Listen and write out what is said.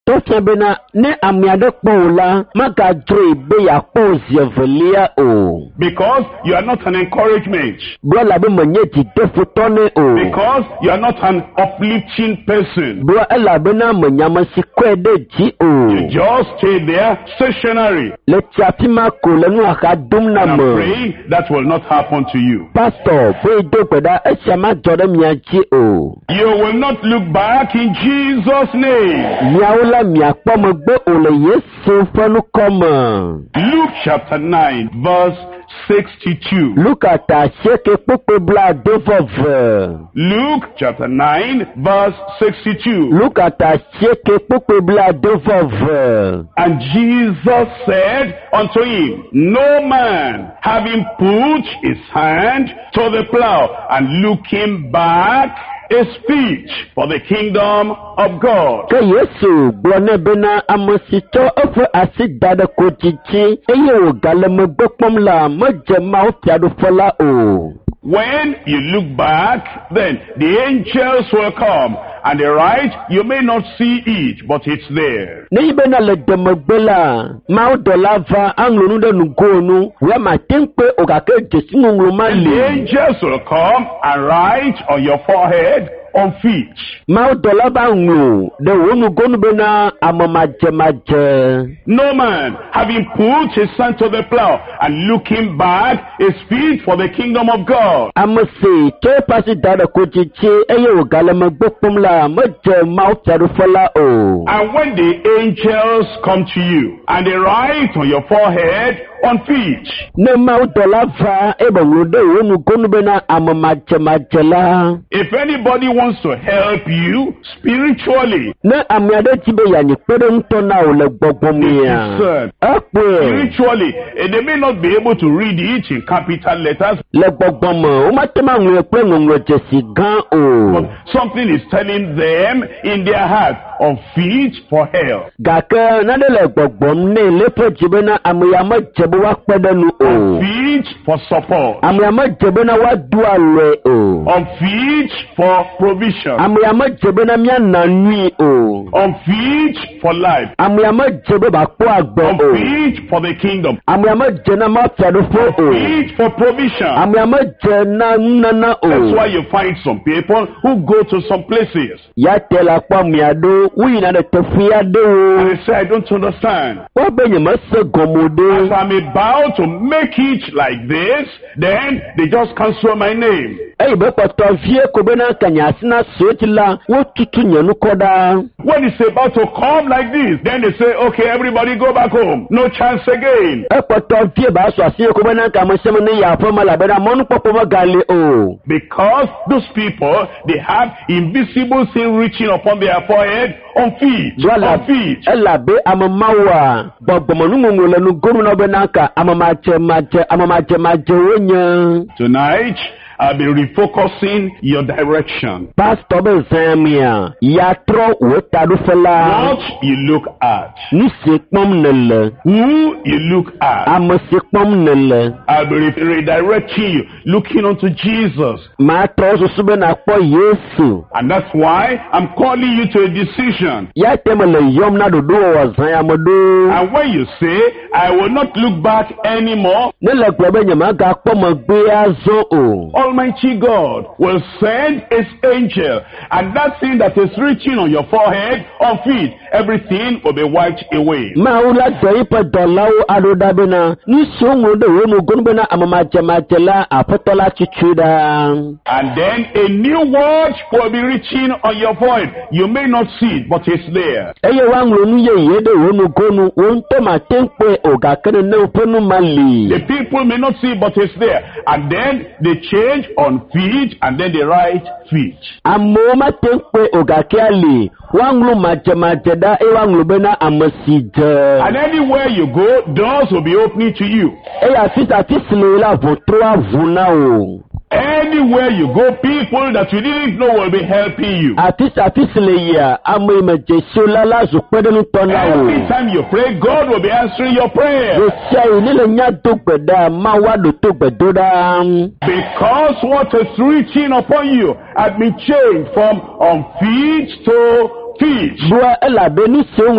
Tofia bena ne amiade pola maka dre be ya pose velia o. Because you are not an encouragement. Bro la be manye ti defutone o. Because you are not an uplifting person. Bro ela bena manyama si kwede ji o. You just stay there stationary. Le tiapima ko le nu aka dum na And I'm mo. praying that will not happen to you. Pastor, boy do kweda esiama jore miaji o. You will not look back in Jesus' name. Miaula miakpo mo gbe ole Yesu fanu koma. Luke chapter 9 verse 62. Look at that shake popo bla devove. Luke chapter 9 verse 62. Look at that shake popo bla devove. And Jesus said unto him, No man, having put his hand to the plow and looking back, is fit for the kingdom of God. Ke Yesu gbone bena amosito ofe asidade kochichi eye o galeme gbopom la moje ma o fiadu fola o. When you look back, then the angels will come. And the right, you may not see it, but it's there. Ni bena le demogbela ma o dolava anglunu de nugonu we ma tempe o ga ke jesinu nguluma And the le. angels will come and write on your forehead, on feet. Ma o dolava nglu de wonu gonu bena amamaje. No man, having put his hand to the plow and looking back, is fit for the kingdom of God. Amose ke pasi dade kochichi eye o galeme gbopom la moje ma o fiadu fola o. And when the angels come to you, and they write on your forehead, on feet. Ne ma o dolava ebe nglu de wonu gonu bena amamaje la. If anybody wants to help you spiritually, Ne amiade tibe ya ni pere nto na o le gbogbomia. Listen. Akwe spiritually, they may not be able to read it in capital letters, le gbogbomo o ma tema ngwe pe ngwe jesi gan but o. something is telling them in their heart, on feet for hell. Gake na de le gbogbom ne le pe jibe na amuyama jebe wa pede nu On o. feet for support. Amuyama jebe na wa du alwe o. On feet for provision. Amuyama jebe na mia nanui o. On feet for life. Amuyama jebe ba po agbo On o. feet for the kingdom. Amuyama jena ma fiadu fo o. Feet for provision. Amuyama jena nana That's o. why you find some people who go to some places Ya tela kwa miado wi na de tefia de and o. they say, I don't understand. Wa benye ma se As gomode. I'm about to make it like this, then they just cancel my name. Ei be poto vie ko be na kanyasina sotila wo tutu nyanu koda. When it's about to come like this, then they say, okay, everybody go back home. No chance again. E poto vie ba so asie ko be na kamasem ne ya fo mala be na monu popo ma gale o. Because those people, they have invisible sin reaching upon their forehead, on feet, on feet. Ela be amamawa bogbomonu ngongole nu gonu na be na ka amamache mache wonya. Tonight, I'll be refocusing your direction. Pastor be zamia ya tro wo tadu fela. What you look at, Ni se pom nele. who you look at. Am se pom nele. I'll be redirecting you, looking unto Jesus. Ma tro so sube na po Yesu. And that's why I'm calling you to a decision. Ya temele yom na do wa zanya modo. And when you say, I will not look back anymore, Ne le gbe nyama ga po mo gbe azo o. Almighty God will send his angel, and that thing that is written on your forehead, on feet, everything will be wiped away. Ma ula doi pa dolaw adoda bena. Ni songo de wo no gon bena amamache la apotola chichuda. And then a new word will be written on your forehead. You may not see it, but it's there. Eye wanglo nu ye de wo no gonu won to ma tempe o ga kene ne openu mali. The people may not see it, but it's there. And then they change on feet, and then they write feet. Amo ma tempe o ga kiali. Wanglo mache da e wanglo bena amasije. And anywhere you go, doors will be opening to you. Eya fisa fisle la votro avuna o. Anywhere you go, people that you didn't know will be helping you. Afisa fisle ya amo imejesho la la zupede nu tona o. Every time you pray, God will be answering your prayer. Yo sia ile nya dogbeda ma wa do togbedoda. Because what is written upon you has been changed from on feet to feet. Bua ela beni se